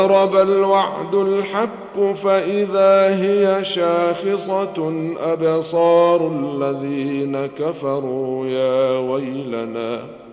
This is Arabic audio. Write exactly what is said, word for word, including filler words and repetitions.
اقترب الوعد الحق فإذا هي شاخصة أبصار الذين كفروا يا ويلنا